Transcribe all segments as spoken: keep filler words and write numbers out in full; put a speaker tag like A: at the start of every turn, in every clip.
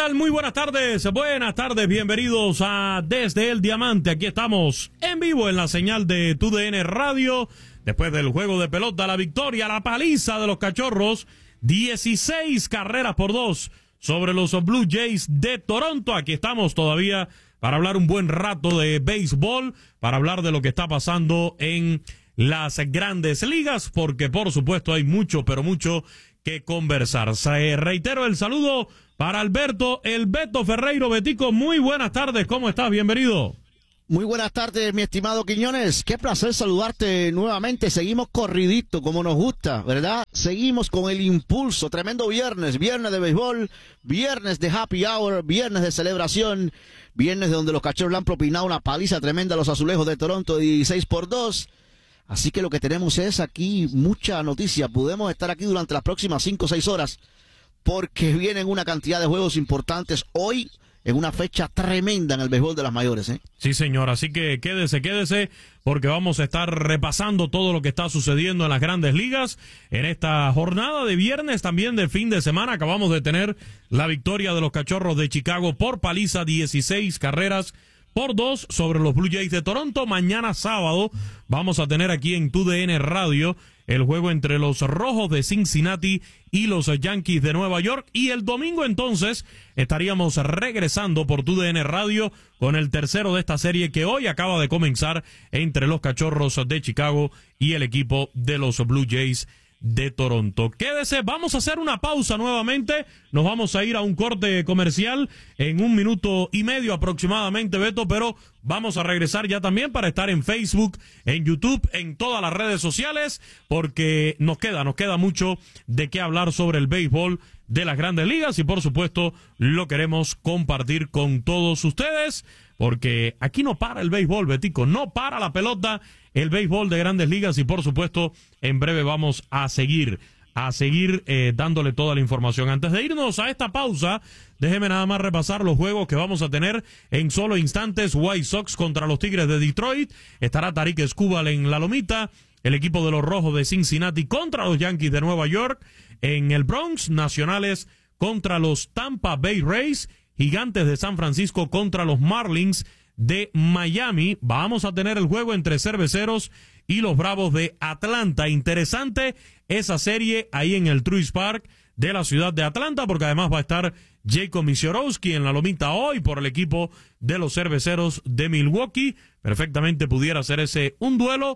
A: tal? Muy buenas tardes, buenas tardes, bienvenidos a Desde el Diamante. Aquí estamos en vivo en la señal de T U D N Radio. Después del juego de pelota, la victoria, la paliza de los Cachorros, dieciséis carreras por dos sobre los Blue Jays de Toronto. Aquí estamos todavía para hablar un buen rato de béisbol, para hablar de lo que está pasando en las grandes ligas, porque por supuesto hay mucho, pero mucho que conversar. Se reitero el saludo para Alberto, el Beto Ferreiro. Betico, muy buenas tardes, ¿cómo estás? Bienvenido.
B: Muy buenas tardes, mi estimado Quiñones. Qué placer saludarte nuevamente. Seguimos corridito, como nos gusta, ¿verdad? Seguimos con el impulso. Tremendo viernes. Viernes de béisbol, viernes de happy hour, viernes de celebración, viernes de donde los Cachorros le han propinado una paliza tremenda a los Azulejos de Toronto, dieciséis por dos. Así que lo que tenemos es aquí mucha noticia. Podemos estar aquí durante las próximas cinco o seis horas, porque vienen una cantidad de juegos importantes hoy, en una fecha tremenda en el béisbol de las mayores, ¿eh?
A: Sí, señor, así que quédese, quédese, porque vamos a estar repasando todo lo que está sucediendo en las grandes ligas en esta jornada de viernes, también de fin de semana. Acabamos de tener la victoria de los Cachorros de Chicago por paliza, dieciséis carreras por dos sobre los Blue Jays de Toronto. Mañana sábado vamos a tener aquí en T U D N Radio el juego entre los Rojos de Cincinnati y los Yankees de Nueva York. Y el domingo entonces estaríamos regresando por T U D N Radio con el tercero de esta serie que hoy acaba de comenzar entre los Cachorros de Chicago y el equipo de los Blue Jays de Toronto. Quédese, vamos a hacer una pausa nuevamente, nos vamos a ir a un corte comercial en un minuto y medio aproximadamente, Beto, pero vamos a regresar ya también para estar en Facebook, en YouTube, en todas las redes sociales, porque nos queda, nos queda mucho de qué hablar sobre el béisbol de las grandes ligas y por supuesto lo queremos compartir con todos ustedes, porque aquí no para el béisbol, Betico, no para la pelota, el béisbol de grandes ligas y por supuesto en breve vamos a seguir, a seguir eh, dándole toda la información. Antes de irnos a esta pausa, déjeme nada más repasar los juegos que vamos a tener en solo instantes. White Sox contra los Tigres de Detroit, estará Tarik Skubal en la lomita. El equipo de los Rojos de Cincinnati contra los Yankees de Nueva York. En el Bronx, Nacionales contra los Tampa Bay Rays. Gigantes de San Francisco contra los Marlins de Miami. Vamos a tener el juego entre Cerveceros y los Bravos de Atlanta. Interesante esa serie ahí en el Truist Park de la ciudad de Atlanta, porque además va a estar Jacob Misiorowski en la lomita hoy por el equipo de los Cerveceros de Milwaukee. Perfectamente pudiera ser ese un duelo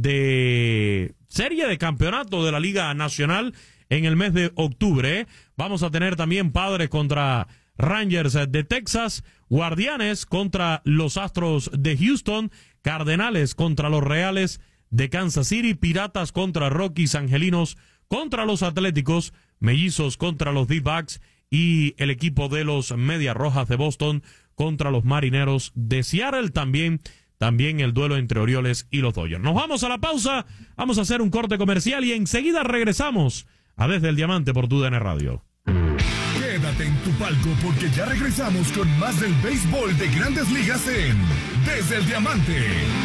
A: de serie de campeonato de la Liga Nacional en el mes de octubre. Vamos a tener también Padres contra Rangers de Texas, Guardianes contra los Astros de Houston, Cardenales contra los Reales de Kansas City, Piratas contra Rockies, Angelinos contra los Atléticos, Mellizos contra los D-Backs y el equipo de los Medias Rojas de Boston contra los Marineros de Seattle. También También el duelo entre Orioles y los Dodgers. Nos vamos a la pausa, vamos a hacer un corte comercial y enseguida regresamos a Desde el Diamante por T U D N Radio.
C: Quédate en tu palco porque ya regresamos con más del béisbol de grandes ligas en Desde el Diamante.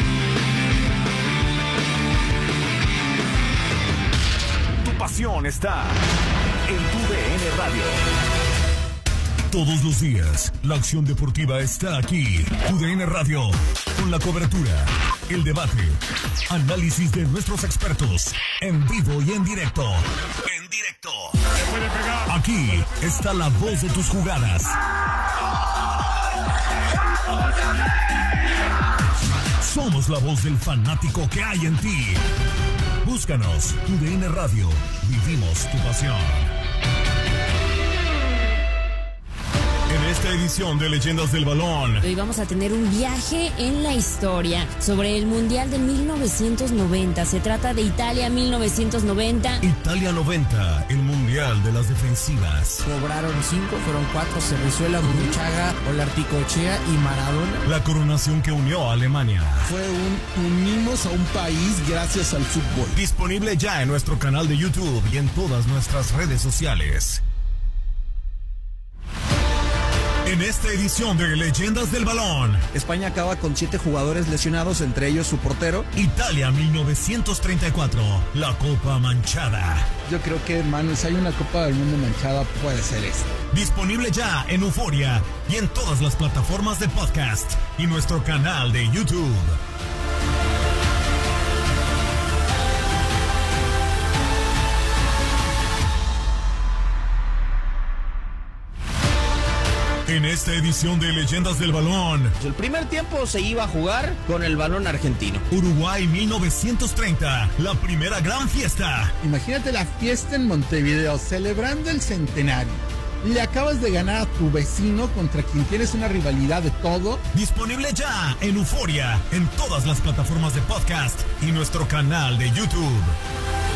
C: Tu pasión está en T U D N Radio. Todos los días, la acción deportiva está aquí. T U D N Radio, con la cobertura, el debate, análisis de nuestros expertos, en vivo y en directo. En directo. Aquí está la voz de tus jugadas. Somos la voz del fanático que hay en ti. Búscanos, T U D N Radio. Vivimos tu pasión. En esta edición de Leyendas del Balón,
D: hoy vamos a tener un viaje en la historia sobre el Mundial de mil novecientos noventa. Se trata de Italia mil novecientos noventa.
C: Italia noventa, el Mundial de las defensivas.
E: Cobraron cinco, fueron cuatro, Cerrezuela, Burruchaga, Olarticochea y Maradona.
C: La coronación que unió a Alemania.
E: Fue un unimos a un país gracias al fútbol.
C: Disponible ya en nuestro canal de YouTube y en todas nuestras redes sociales. En esta edición de Leyendas del Balón,
F: España acaba con siete jugadores lesionados, entre ellos su portero.
C: Italia mil novecientos treinta y cuatro, la Copa Manchada.
G: Yo creo que, hermano, si hay una Copa del Mundo manchada, puede ser esta.
C: Disponible ya en Euforia y en todas las plataformas de podcast y nuestro canal de YouTube. En esta edición de Leyendas del Balón,
F: El primer tiempo se iba a jugar con el balón argentino.
C: Uruguay mil novecientos treinta, la primera gran fiesta.
G: Imagínate la fiesta en Montevideo, celebrando el centenario. Le acabas de ganar a tu vecino contra quien tienes una rivalidad de todo.
C: Disponible ya en Euforia, en todas las plataformas de podcast y nuestro canal de YouTube.